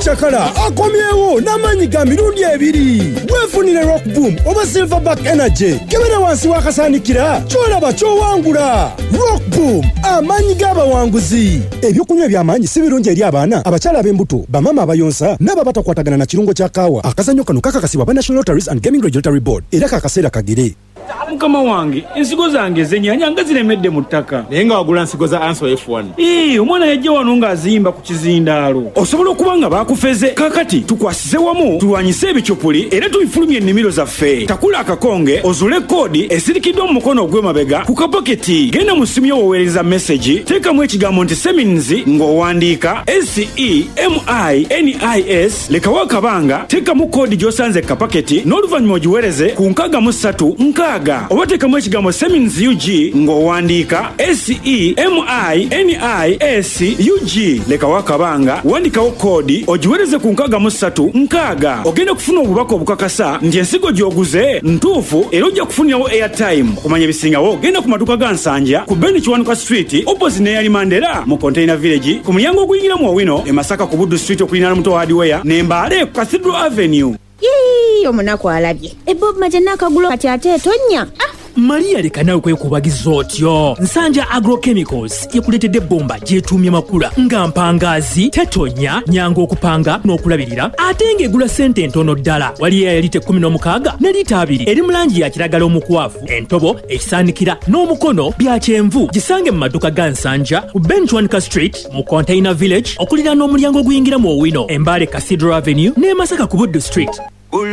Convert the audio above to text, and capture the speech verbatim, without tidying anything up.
bucakala akomyewo n'amanyi ga mirundi ebiri. Weefunire Rock Boom oba Silverback Energy kebera wansi wakasanikira kyolaba kyowangula. Rock Boom amanyi g'abawanguzi. Ebyokunywa by'amaanyi si birungi eri abaana, abakyala ab'embuto, bamama abayonsa n'abo abatakwatagana na kirungo kya kaawa. Akazannyo kano kakakasibwa ba National Lotteries and Gaming Regulatory Board era kakaseera kagere. Mukama wange ensigo zange zenyanya nga ziremedde mu ttaka. Naye nga wagula nsigo za Answer F one. Ee, omwana yajja wano ng'azimba ku kizindaalo. Osobola okuba nga baakufeze. Kaakati tukwasize wamu tulwanyise ebikyopuli era tubifulumye ennimiro zaffe. Takula akakonge ozule koodi esirikiddwa mu mukono ogw'emabega ku kapaketi. Genda mu ssimu yo woweereza message, teekamu ekigambo nti Semins ng'owandiika S E M I N I S, lekawo akabanga, teekamu koodi gy'osanze kapaketi n'oluvannyuma ogiweereze ku nkaaga mu ssatu nkaaga. Oba teekamu ekigambo Semins U G ng'owandiika S E M I N I S U G, lekawo akabanga, wandikawo koodi ogiweereze ku nkaaga mu ssatu nkaaga. Ogenda kufuna obubaka obukakasa nti ensigo gy'oguze ntuufu era ojja kufunirawo airtime. Okumanya ebisingawo genda ku maduuka ga Nsanja ku Ben Kiwanuka Street opposite ne Yali Mandela mu Container Village, ku mulyango oguyingira mu Owino e Masaka ku Buddu Street okulinaana Muto Hardware, ne Mbale ku Cathedral Avenue. Yee, omunaku alabye. Ebob majana akagulo kati ate tonya. Ah, Maria leka nawe kwekubagiza otyo. Nsanja Agrochemicals yekuletedde bomba gyetuumye makula nga mpangazi, tetonya, nyangu okupanga n'okulabirira ate ng'egula ssente ntono ddala. Waliyo ya lita kkumi n'omukaaga ne lita abiri eri mu langi ya kiragala omukwafu, entobo, ekisaanikira n'omukono bya kyenvu. Gisange mu maduuka ga Nsanja ku Ben Kiwanuka Street mu Container Village okuliraana n'omulyango oguyingira mu Owino, Embale Cathedral Avenue ne Masaka ku Buddu Street.